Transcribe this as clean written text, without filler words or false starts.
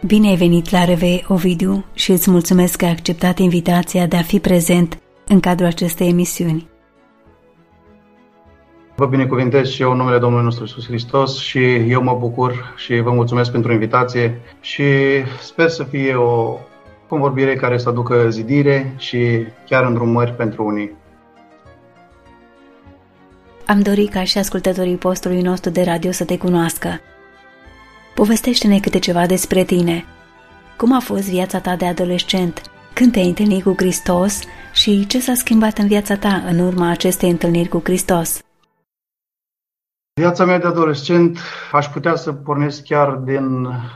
Bine ai venit la RV, Ovidiu, și îți mulțumesc că ai acceptat invitația de a fi prezent în cadrul acestei emisiuni. Vă binecuvintez și eu în numele Domnului nostru Iisus Hristos și eu mă bucur și vă mulțumesc pentru invitație și sper să fie o convorbire care să aducă zidire și chiar îndrumări pentru unii. Am dorit ca și ascultătorii postului nostru de radio să te cunoască. Povestește-ne câte ceva despre tine. Cum a fost viața ta de adolescent? Când te-ai întâlnit cu Hristos și ce s-a schimbat în viața ta în urma acestei întâlniri cu Hristos? Viața mea de adolescent aș putea să pornesc chiar din